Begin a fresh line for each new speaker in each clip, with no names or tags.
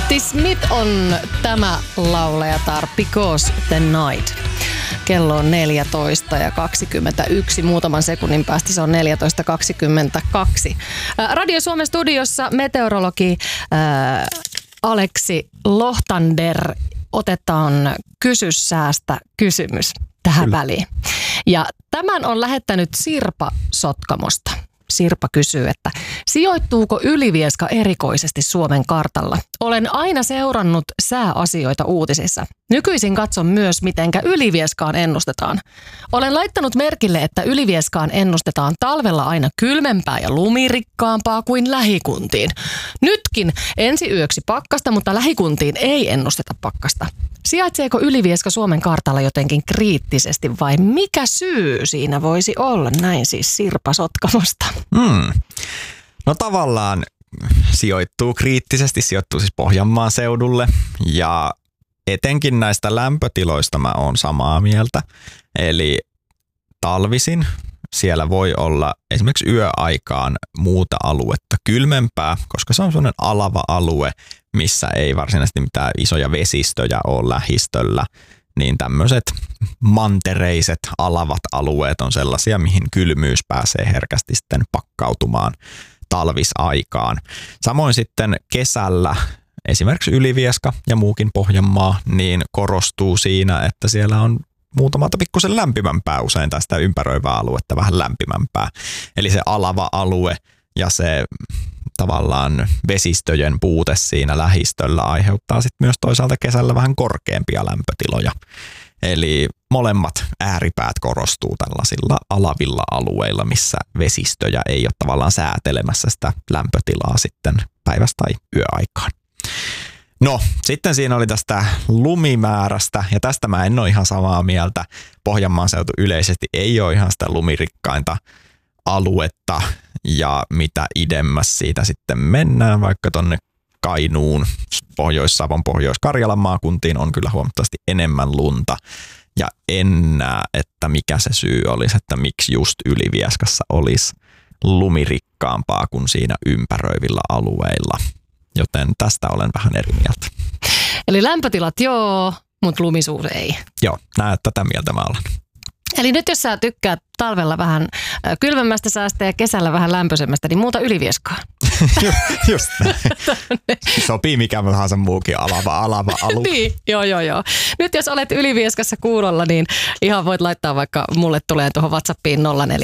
Patti Smith on tämä laulajatar Because the Night. Kello on 14:21. Muutaman sekunnin päästä se on 14:22. Radio Suomen studiossa meteorologi Aleksi Lohtander. Otetaan Kysy säästä kysymys tähän väliin. Ja tämän on lähettänyt Sirpa Sotkamosta. Sirpa kysyy, että sijoittuuko Ylivieska erikoisesti Suomen kartalla? Olen aina seurannut sääasioita uutisissa. Nykyisin katson myös, mitenkä Ylivieskaan ennustetaan. Olen laittanut merkille, että Ylivieskaan ennustetaan talvella aina kylmempää ja lumirikkaampaa kuin lähikuntiin. Nytkin ensi yöksi pakkasta, mutta lähikuntiin ei ennusteta pakkasta. Sijaitseeko Ylivieska Suomen kartalla jotenkin kriittisesti vai mikä syy siinä voisi olla? Näin siis Sirpa Sotkamosta.
No tavallaan sijoittuu siis Pohjanmaan seudulle ja etenkin näistä lämpötiloista mä oon samaa mieltä. Eli talvisin siellä voi olla esimerkiksi yöaikaan muuta aluetta kylmempää, koska se on sellainen alava alue, missä ei varsinaisesti mitään isoja vesistöjä ole lähistöllä. Niin tämmöiset mantereiset alavat alueet on sellaisia, mihin kylmyys pääsee herkästi sitten pakkautumaan talvisaikaan. Samoin sitten kesällä esimerkiksi Ylivieska ja muukin Pohjanmaa niin korostuu siinä, että siellä on muutamalta pikkusen lämpimämpää usein tästä ympäröivää aluetta vähän lämpimämpää. Eli se alava alue ja se tavallaan vesistöjen puute siinä lähistöllä aiheuttaa sitten myös toisaalta kesällä vähän korkeampia lämpötiloja. Eli molemmat ääripäät korostuu tällaisilla alavilla alueilla, missä vesistöjä ei ole tavallaan säätelemässä sitä lämpötilaa sitten päivästä tai yöaikaan. No, sitten siinä oli tästä lumimäärästä, ja tästä mä en ole ihan samaa mieltä. Pohjanmaan seutu yleisesti ei ole ihan sitä lumirikkainta aluetta, ja mitä idemmäs siitä sitten mennään, vaikka tonne Kainuun, Pohjois-Savon, Pohjois-Karjalan maakuntiin on kyllä huomattavasti enemmän lunta. Ja en näe, että mikä se syy olisi, että miksi just Ylivieskassa olisi lumirikkaampaa kuin siinä ympäröivillä alueilla. Joten tästä olen vähän eri mieltä.
Eli lämpötilat joo, mutta lumisuus ei.
Joo, tätä mieltä mä olen.
Eli nyt jos sä tykkäät talvella vähän kylmemmästä säästä ja kesällä vähän lämpöisemmästä, niin muuta Ylivieskaa.
Just näin. Sopii mikä tahansa muukin alava alue.
Niin, joo. Nyt jos olet Ylivieskassa kuulolla, niin ihan voit laittaa vaikka mulle tulee tuohon WhatsAppiin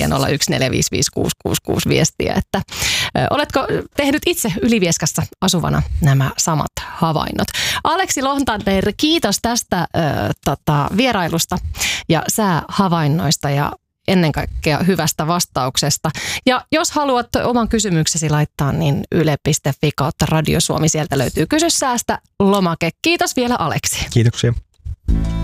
0401455666 viestiä, että oletko tehnyt itse Ylivieskassa asuvana nämä samat havainnot. Aleksi Lohtander, kiitos tästä vierailusta ja säähavainnoista ja ennen kaikkea hyvästä vastauksesta. Ja jos haluat oman kysymyksesi laittaa, niin yle.fi/Radio Suomi, sieltä löytyy Kysy säästä -lomake. Kiitos vielä Aleksi.
Kiitoksia.